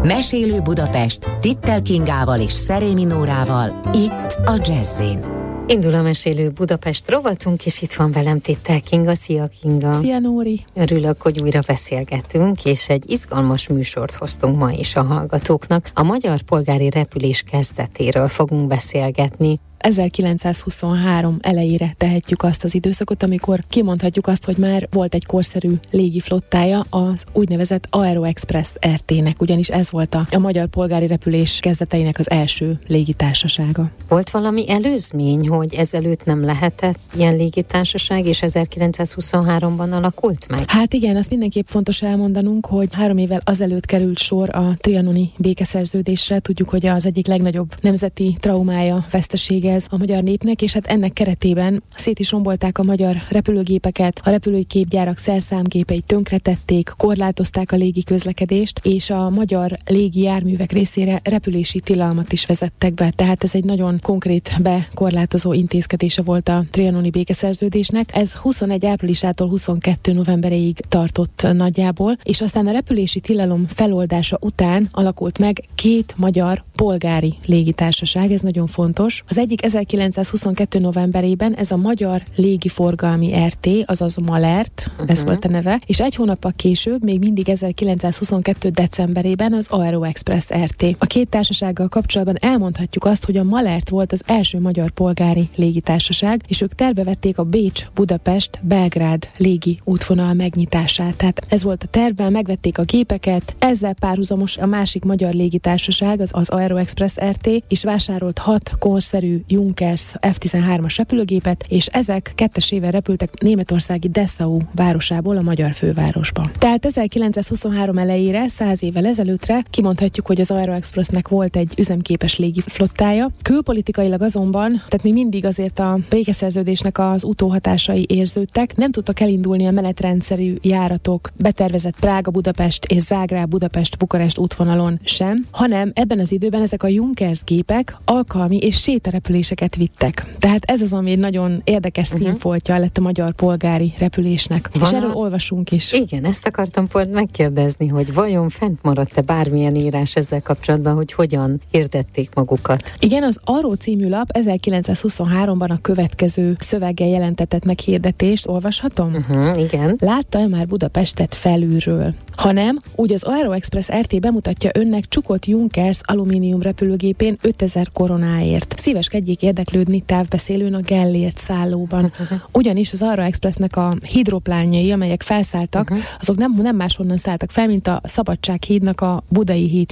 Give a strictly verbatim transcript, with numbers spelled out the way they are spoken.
Mesélő Budapest Tittel Kingával és Szerémi Nórával, itt a Jazz-in. Indul a Mesélő Budapest rovatunk, és itt van velem Tittel Kinga. Szia, Kinga! Szia, Nóri! Örülök, hogy újra beszélgetünk, és egy izgalmas műsort hoztunk ma is a hallgatóknak. A magyar polgári repülés kezdetéről fogunk beszélgetni. ezerkilencszázhuszonhárom elejére tehetjük azt az időszakot, amikor kimondhatjuk azt, hogy már volt egy korszerű légiflottája, az úgynevezett Aero-Express er té-nek, ugyanis ez volt a, a magyar polgári repülés kezdeteinek az első légitársasága. Volt valami előzmény, hogy ezelőtt nem lehetett ilyen légitársaság, és ezerkilencszázhuszonháromban alakult meg? Hát igen, azt mindenképp fontos elmondanunk, hogy három évvel azelőtt került sor a trianoni békeszerződésre. Tudjuk, hogy az egyik legnagyobb nemzeti traumája, vesztesége ez a magyar népnek, és hát ennek keretében szét is rombolták a magyar repülőgépeket, a repülői képgyárak szerszámgépeit tönkretették, korlátozták a légi közlekedést, és a magyar légi járművek részére repülési tilalmat is vezettek be. Tehát ez egy nagyon konkrét bekorlátozó intézkedése volt a trianoni békeszerződésnek. Ez huszonegy áprilisától huszonkettő novemberéig tartott nagyjából, és aztán a repülési tilalom feloldása után alakult meg két magyar polgári légitársaság, ez nagyon fontos. Az egyik ezerkilencszázhuszonkettő novemberében ez a Magyar Légiforgalmi er té, azaz Malert, uh-huh. ez volt a neve, és egy hónappal később, még mindig ezerkilencszázhuszonkettő decemberében az Aero-Express er té. A két társasággal kapcsolatban elmondhatjuk azt, hogy a Malert volt az első magyar polgári légitársaság, és ők tervevették a Bécs-Budapest-Belgrád légi útvonal megnyitását. Tehát ez volt a tervben, megvették a gépeket, ezzel párhuzamos a másik magyar légitársaság, az, az Aero-Express er té, és vásárolt hat korszerű Junkers ef tizenhármas repülőgépet, és ezek kettesével repültek németországi Dessau városából a magyar fővárosba. Tehát ezerkilencszázhuszonhárom elejére, száz évvel ezelőttre kimondhatjuk, hogy az Aero-Expressnek volt egy üzemképes légiflottája. Külpolitikailag azonban, tehát még mindig azért a békeszerződésnek az utóhatásai érződtek, nem tudtak elindulni a menetrendszerű járatok, betervezett Prága-Budapest és Zágráb-Budapest-Bukarest útvonalon sem, hanem ebben az időben ezek a Junkers gépek alkalmi és sétarepüléseket vittek. Tehát ez az, ami egy nagyon érdekes uh-huh. színfoltja lett a magyar polgári repülésnek. Van és erről a... olvasunk is. Igen, ezt akartam pont megkérdezni, hogy vajon fent maradt-e bármilyen írás ezzel kapcsolatban, hogy hogyan hirdették magukat? Igen, az Aró című lap ezerkilencszázhuszonháromban a következő szöveggel jelentetett meg hirdetést, olvashatom? Uh-huh, igen. Látta már Budapestet felülről? Hanem úgy az Aero-Express er té bemutatja önnek csukott Junkers alumínium repülőgépén ötezer koronáért. Szíveskedjék érdeklődni távbeszélőn a Gellért szállóban. Uh-huh. Ugyanis az Aero-Expressnek a hidroplánjai, amelyek felszálltak, uh-huh. azok nem, nem máshonnan szálltak fel, mint a Szabadsághídnak a Budai híd